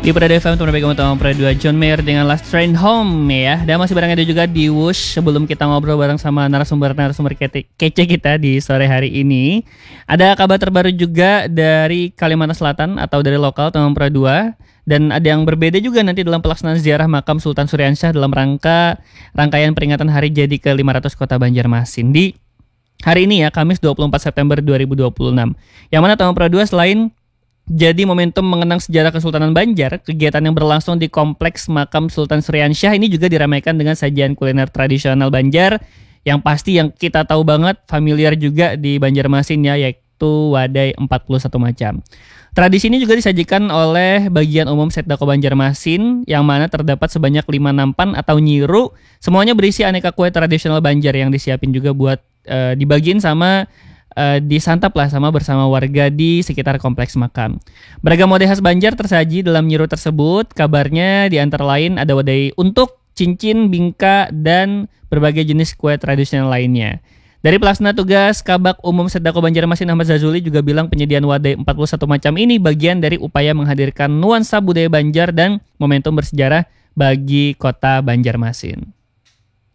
Di Prada FM teman pegang utama Prada 2 John Mayer dengan Last Train Home ya. Dan masih bareng ada juga di Wush. Sebelum kita ngobrol bareng sama narasumber kece kita di sore hari ini, ada kabar terbaru juga dari Kalimantan Selatan atau dari lokal teman Prada 2. Dan ada yang berbeda juga nanti dalam pelaksanaan ziarah makam Sultan Suryansyah dalam rangkaian peringatan hari jadi ke-500 Kota Banjarmasin di hari ini ya, Kamis 24 September 2026. Yang mana teman Prada 2 selain jadi momentum mengenang sejarah Kesultanan Banjar, kegiatan yang berlangsung di Kompleks Makam Sultan Suryansyah ini juga diramaikan dengan sajian kuliner tradisional Banjar yang pasti yang kita tahu banget, familiar juga di Banjarmasin ya, yaitu wadai 41 macam. Tradisi ini juga disajikan oleh bagian umum Setdako Banjarmasin yang mana terdapat sebanyak 5 nampan atau nyiru. Semuanya berisi aneka kue tradisional Banjar yang disiapin juga buat dibagiin sama disantap lah bersama warga di sekitar kompleks makam. Beragam wadai khas Banjar tersaji dalam nyiru tersebut. Kabarnya di antara lain ada wadai untuk, cincin, bingka, dan berbagai jenis kue tradisional lainnya. Dari pelaksana tugas Kabak Umum Setdako Banjarmasin Ahmad Zazuli juga bilang penyediaan wadai 41 macam ini bagian dari upaya menghadirkan nuansa budaya Banjar dan momentum bersejarah bagi kota Banjarmasin.